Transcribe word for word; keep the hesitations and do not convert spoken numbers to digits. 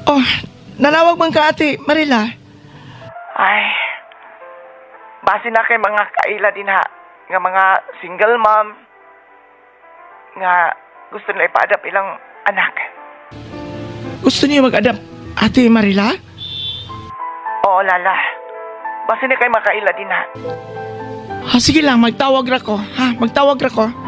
Oh, nanawag man ka ate Marila. Ay, base na kay mga kaila din ha, nga mga single mom, nga gusto nila ipaadap ilang anak. Gusto niyo mag-adapt ate Marila? Oo, lala. Base na kay mga kaila din ha. Ha, sige lang, magtawag ra ko. Ha, magtawag ra ko.